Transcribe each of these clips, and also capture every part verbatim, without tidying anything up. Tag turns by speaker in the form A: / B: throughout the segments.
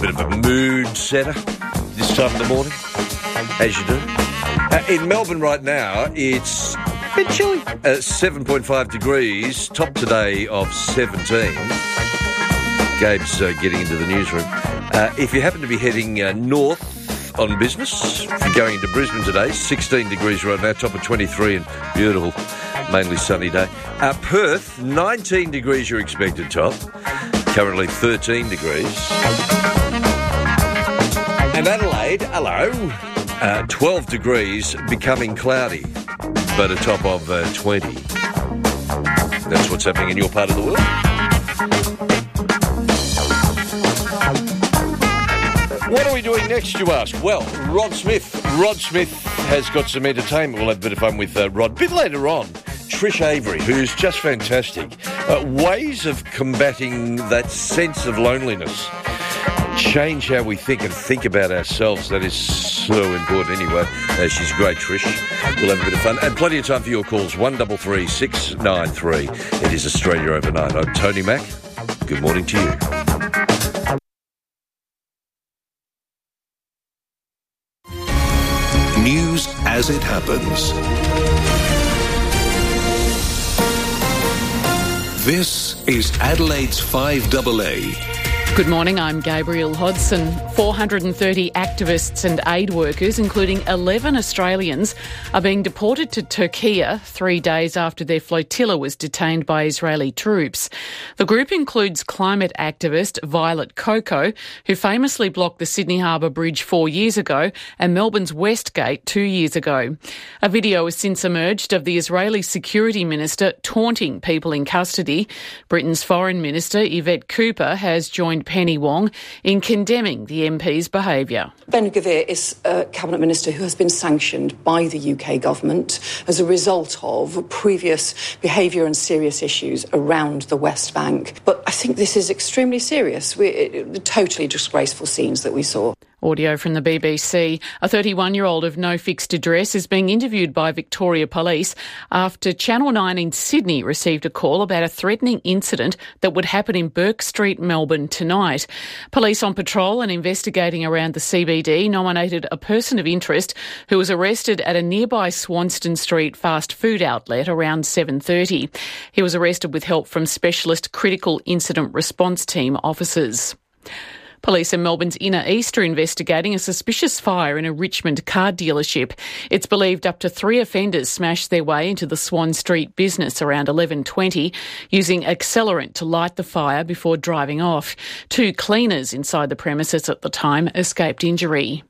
A: Bit of a mood setter this time of the morning, as you do. Uh, in Melbourne right now, it's a bit chilly. Uh, seven point five degrees, top today of seventeen. Gabe's uh, getting into the newsroom. Uh, if you happen to be heading uh, north on business, if you're going into Brisbane today, sixteen degrees right now, top of twenty-three, and beautiful, mainly sunny day. Uh, Perth, nineteen degrees you're expected, top. Currently thirteen degrees. And Adelaide, hello, uh, twelve degrees, becoming cloudy, but a top of uh, twenty. That's what's happening in your part of the world. What are we doing next, you ask? Well, Rod Smith. Rod Smith has got some entertainment. We'll have a bit of fun with uh, Rod. A bit later on, Trish Avery, who's just fantastic. Uh, ways of combating that sense of loneliness. Change how we think and think about ourselves. That is so important anyway. Uh, she's great, Trish. We'll have a bit of fun. And plenty of time for your calls. one three three, six nine three. It is Australia Overnight. I'm Tony Mack. Good morning to you.
B: News as it happens. This is Adelaide's five A A.
C: Good morning, I'm Gabrielle Hodson. four hundred thirty activists and aid workers, including eleven Australians, are being deported to Turkey three days after their flotilla was detained by Israeli troops. The group includes climate activist Violet Coco, who famously blocked the Sydney Harbour Bridge four years ago, and Melbourne's West Gate two years ago. A video has since emerged of the Israeli Security Minister taunting people in custody. Britain's Foreign Minister Yvette Cooper has joined Penny Wong in condemning the M P's behaviour.
D: Ben-Gvir is a Cabinet Minister who has been sanctioned by the U K government as a result of previous behaviour and serious issues around the West Bank. But I think this is extremely serious. We, it, totally disgraceful scenes that we saw.
C: Audio from the B B C. A thirty-one-year-old of no fixed address is being interviewed by Victoria Police after Channel nine in Sydney received a call about a threatening incident that would happen in Bourke Street, Melbourne tonight. Police on patrol and investigating around the C B D nominated a person of interest who was arrested at a nearby Swanston Street fast food outlet around seven thirty. He was arrested with help from specialist critical incident response team officers. Police in Melbourne's Inner East are investigating a suspicious fire in a Richmond car dealership. It's believed up to three offenders smashed their way into the Swan Street business around eleven twenty, using accelerant to light the fire before driving off. Two cleaners inside the premises at the time escaped injury.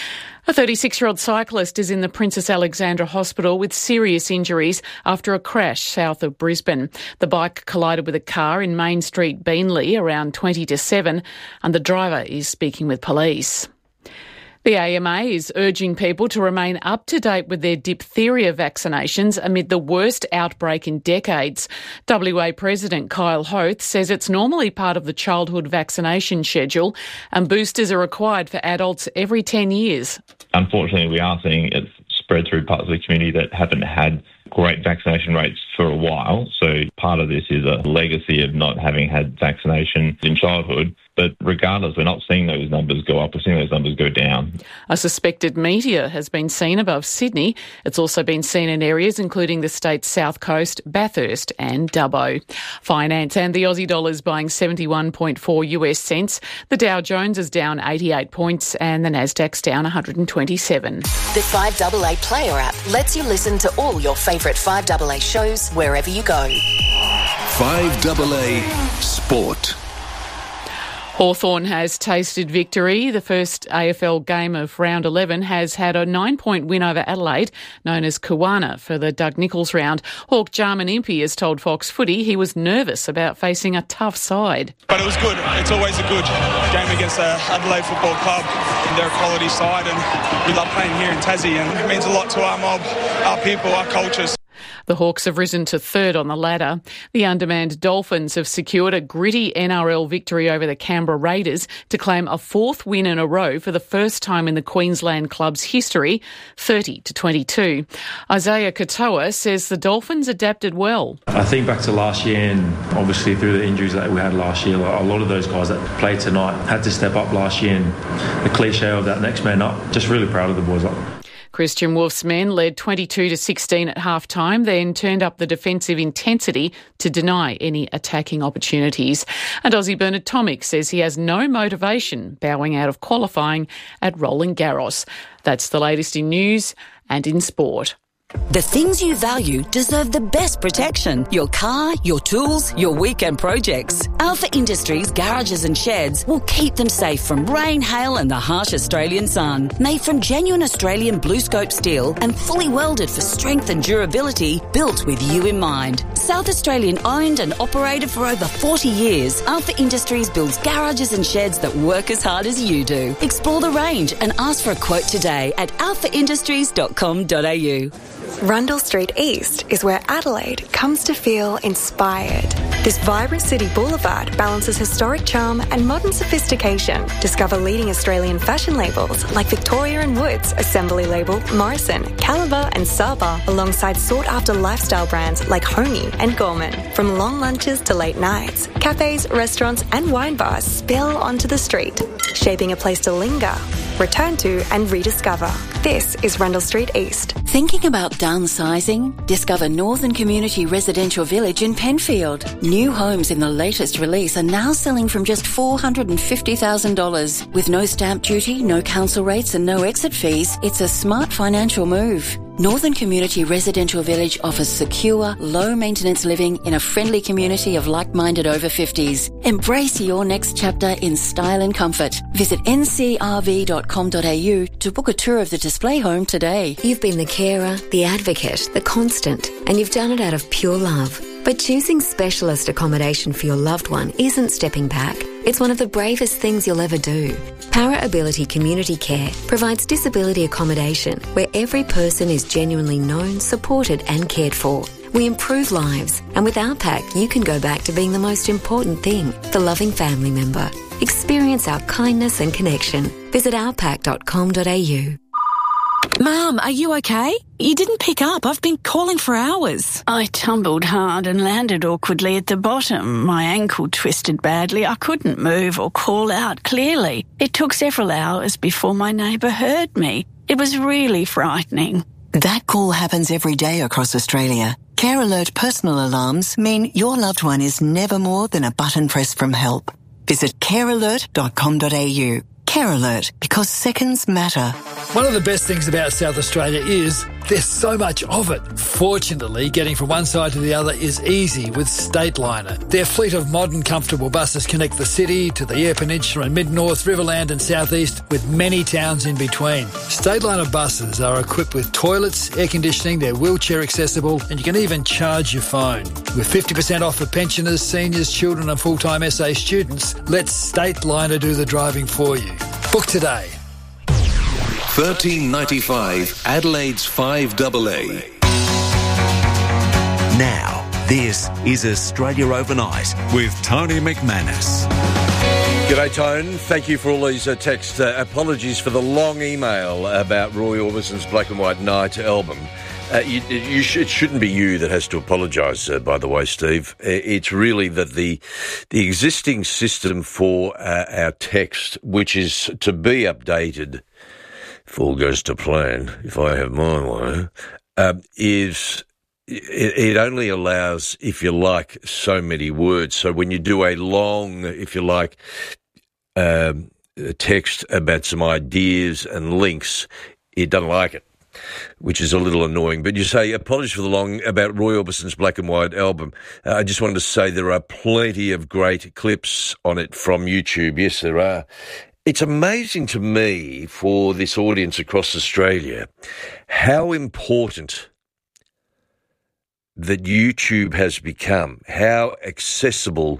C: A thirty-six-year-old cyclist is in the Princess Alexandra Hospital with serious injuries after a crash south of Brisbane. The bike collided with a car in Main Street, Beenleigh, around twenty to seven, and the driver is speaking with police. The A M A is urging people to remain up to date with their diphtheria vaccinations amid the worst outbreak in decades. W A President Kyle Hoth says it's normally part of the childhood vaccination schedule and boosters are required for adults every ten years.
E: Unfortunately, we are seeing it spread through parts of the community that haven't had great vaccination rates for a while. So part of this is a legacy of not having had vaccination in childhood. But regardless, we're not seeing those numbers go up. We're seeing those numbers go down.
C: A suspected meteor has been seen above Sydney. It's also been seen in areas including the state's south coast, Bathurst and Dubbo. Finance and the Aussie dollar is buying seventy-one point four U S cents. The Dow Jones is down eighty-eight points and the Nasdaq's down one hundred twenty-seven.
F: The five A A Player app lets you listen to all your favourite five A A shows wherever you go.
B: five A A Sport.
C: Hawthorn has tasted victory. The first A F L game of round eleven has had a nine-point win over Adelaide, known as Kawana, for the Doug Nicholls round. Hawk Jarman Impey has told Fox Footy he was nervous about facing a tough side.
G: But it was good. It's always a good game against the Adelaide Football Club. They're a quality side and we love playing here in Tassie and it means a lot to our mob, our people, our cultures.
C: The Hawks have risen to third on the ladder. The undermanned Dolphins have secured a gritty N R L victory over the Canberra Raiders to claim a fourth win in a row for the first time in the Queensland club's history, thirty to twenty-two. Isaiah Katoa says the Dolphins adapted well.
H: I think back to last year, and obviously through the injuries that we had last year, a lot of those guys that played tonight had to step up last year, and the cliche of that next man up, just really proud of the boys.
C: Christian Wolf's men led twenty-two to sixteen at half-time, then turned up the defensive intensity to deny any attacking opportunities. And Aussie Bernard Tomic says he has no motivation bowing out of qualifying at Roland Garros. That's the latest in news and in sport.
I: The things you value deserve the best protection. Your car, your tools, your weekend projects. Alpha Industries garages and sheds will keep them safe from rain, hail and the harsh Australian sun. Made from genuine Australian blue scope steel and fully welded for strength and durability, built with you in mind. South Australian owned and operated for over forty years, Alpha Industries builds garages and sheds that work as hard as you do. Explore the range and ask for a quote today at alpha industries dot com dot a u.
J: Rundle Street East is where Adelaide comes to feel inspired. This vibrant city boulevard balances historic charm and modern sophistication. Discover leading Australian fashion labels like Victoria and Woods, Assembly Label, Morrison, Caliber and Saba, alongside sought-after lifestyle brands like Homey and Gorman. From long lunches to late nights, cafes, restaurants and wine bars spill onto the street, shaping a place to linger, return to and rediscover. This is Rundle Street East.
I: Thinking about downsizing? Discover Northern Community Residential Village in Penfield. New homes in the latest release are now selling from just four hundred fifty thousand dollars. With no stamp duty, no council rates and no exit fees, it's a smart financial move. Northern Community Residential Village offers secure, low-maintenance living in a friendly community of like-minded over fifties. Embrace your next chapter in style and comfort. Visit n c r v dot com dot a u to book a tour of the display home today.
K: You've been the carer, the advocate, the constant, and you've done it out of pure love. But choosing specialist accommodation for your loved one isn't stepping back. It's one of the bravest things you'll ever do. Para Ability Community Care provides disability accommodation where every person is genuinely known, supported and cared for. We improve lives, and with our pack you can go back to being the most important thing, the loving family member. Experience our kindness and connection. Visit our pack dot com dot a u.
L: Mum, are you okay? You didn't pick up. I've been calling for hours.
M: I tumbled hard and landed awkwardly at the bottom. My ankle twisted badly. I couldn't move or call out clearly. It took several hours before my neighbour heard me. It was really frightening.
N: That call happens every day across Australia. Care Alert personal alarms mean your loved one is never more than a button press from help. Visit care alert dot com dot a u. Care Alert, because seconds matter.
O: One of the best things about South Australia is there's so much of it. Fortunately, getting from one side to the other is easy with Stateliner. Their fleet of modern, comfortable buses connect the city to the Eyre Peninsula and Mid-North, Riverland and South East, with many towns in between. Stateliner buses are equipped with toilets, air conditioning, they're wheelchair accessible, and you can even charge your phone. With fifty percent off for pensioners, seniors, children and full-time S A students, let Stateliner do the driving for you. Book today.
B: thirteen ninety-five Adelaide's five double A.
P: Now, this is Australia Overnight with Tony McManus.
A: G'day, Tone. Thank you for all these uh, texts. Uh, apologies for the long email about Roy Orbison's Black and White Night album. Uh, you, you sh- it shouldn't be you that has to apologise, uh, by the way, Steve. It's really that the the existing system for uh, our text, which is to be updated, if all goes to plan, if I have my way, um, is it, it only allows, if you like, so many words. So when you do a long, if you like, um, text about some ideas and links, it doesn't like it, which is a little annoying. But you say, apologies for the long about Roy Orbison's Black and White album. Uh, I just wanted to say there are plenty of great clips on it from YouTube. Yes, there are. It's amazing to me, for this audience across Australia, how important that YouTube has become, how accessible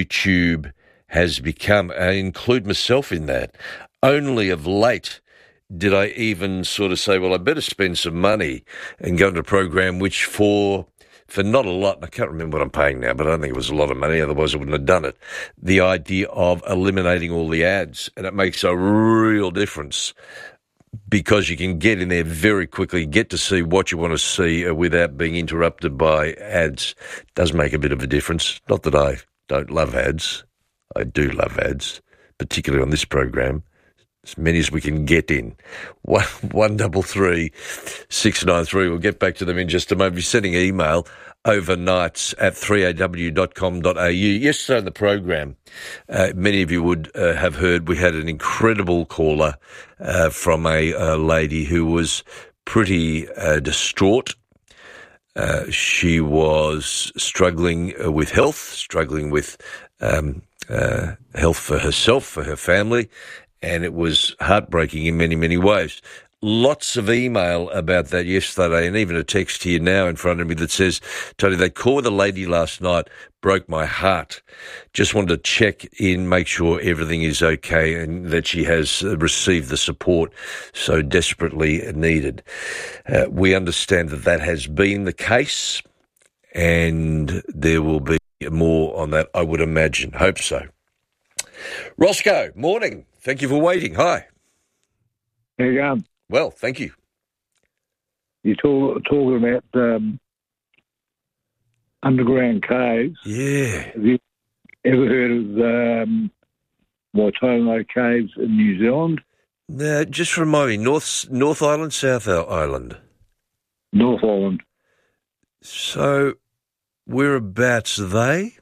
A: YouTube has become. I include myself in that. Only of late did I even sort of say, well, I better spend some money and go into a program which for for not a lot, and I can't remember what I'm paying now, but I don't think it was a lot of money, otherwise I wouldn't have done it, the idea of eliminating all the ads, and it makes a real difference because you can get in there very quickly, get to see what you want to see uh, without being interrupted by ads. It does make a bit of a difference. Not that I don't love ads. I do love ads, particularly on this program. As many as we can get in. One, one double three, six nine three. We'll get back to them in just a moment. You're sending an email overnights at three a w dot com dot a u. Yesterday on the program, uh, many of you would uh, have heard we had an incredible caller uh, from a, a lady who was pretty uh, distraught. Uh, she was struggling uh, with health, struggling with um, uh, health for herself, for her family, and it was heartbreaking in many, many ways. Lots of email about that yesterday, and even a text here now in front of me that says, Tony, they called a lady last night, broke my heart. Just wanted to check in, make sure everything is okay and that she has received the support so desperately needed. Uh, we understand that that has been the case, and there will be more on that, I would imagine. Hope so. Roscoe, morning. Thank you for waiting. Hi.
Q: How you going?
A: Well, thank you.
Q: You're talk, talking about um, underground caves.
A: Yeah.
Q: Have you ever heard of um, Waitomo Caves in New Zealand?
A: No, just remind me, North North Island, South Island?
Q: North Island.
A: So, whereabouts are they?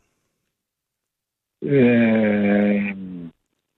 Q: Um,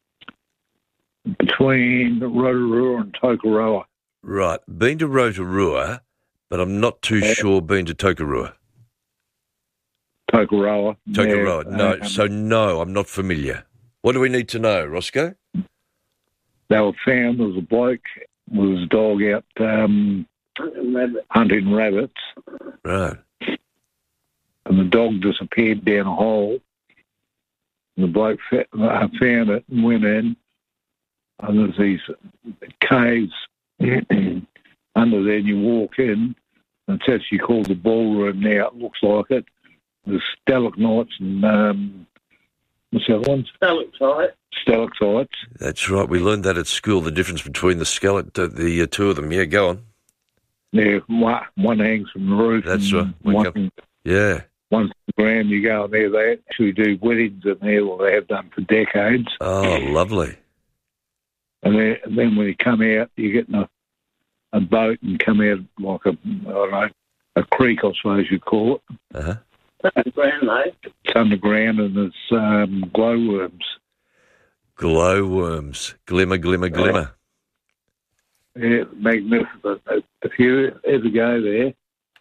Q: between Rotorua and Tokeroa.
A: Right. Been to Rotorua, but I'm not too yeah. sure been to Tokeroa.
Q: Tokeroa.
A: Tokeroa.
Q: Yeah,
A: no,
Q: um,
A: so no, I'm not familiar. What do we need to know, Roscoe?
Q: They were found, there was a bloke with his dog out um, hunting rabbits.
A: Right.
Q: And the dog disappeared down a hole. And the bloke found it and went in. And there's these caves under there, and you walk in, and it's actually called the ballroom now. It looks like it. There's stalagmites and, um, what's the other one?
R: Stalactites.
Q: Stalactites.
A: That's right. We learned that at school, the difference between the skeleton, the uh, two of them. Yeah, go on.
Q: Yeah, one, one hangs from the roof.
A: That's right.
Q: One,
A: come, yeah.
Q: One's on the ground, you go in there. They actually do weddings in there, or they have done for decades.
A: Oh, lovely.
Q: And then, and then when you come out, you get in a, a boat and come out like a, I don't know, a creek, I suppose you'd call it.
A: Uh-huh.
R: Underground, mate.
Q: It's underground, and there's um, glowworms.
A: Glowworms. Glimmer, glimmer, glimmer.
Q: Yeah, magnificent. If you ever go there,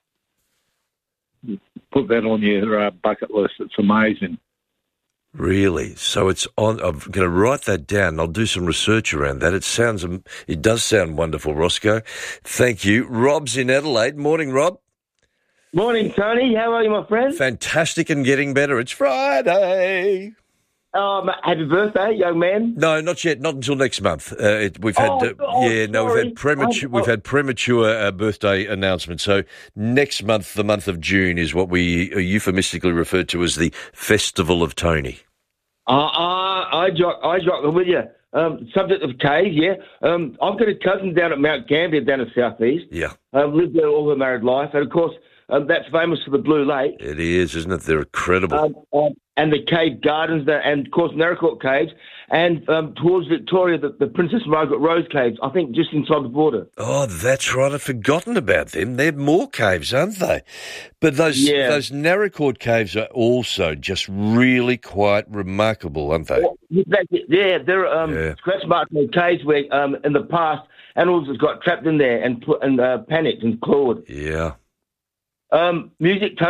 Q: put that on your uh, bucket list. It's amazing.
A: Really? So it's on. I'm going to write that down. I'll do some research around that. It sounds, it does sound wonderful, Roscoe. Thank you. Rob's in Adelaide. Morning, Rob.
R: Morning, Tony. How are you, my friend?
A: Fantastic and getting better. It's Friday.
R: Um, happy birthday, young man.
A: No, not yet. Not until next month. Uh, it, we've had,
R: oh,
A: uh,
R: oh,
A: yeah, no, we've
R: sorry.
A: had premature.
R: Oh,
A: we've
R: oh.
A: had premature uh, birthday announcements. So next month, the month of June, is what we euphemistically refer to as the Festival of Tony.
R: Uh, uh, I jock, I jock with you. Um, subject of caves, yeah. Um, I've got a cousin down at Mount Gambier, down in the southeast.
A: Yeah,
R: I've lived there all her married life, and of course, um, that's famous for the Blue Lake.
A: It is, isn't it? They're incredible.
R: Um, um, and the cave gardens, there, and of course, Naracoorte Caves, and um, towards Victoria, the, the Princess Margaret Rose Caves, I think just inside the border.
A: Oh, that's right. I'd forgotten about them. They're more caves, aren't they? But those
R: yeah.
A: those Naracoorte Caves are also just really quite remarkable, aren't they?
R: Well, yeah, they're um,
A: yeah.
R: scratch marks on caves where um, in the past animals got trapped in there and put and uh, panicked and clawed.
A: Yeah.
R: Um, music.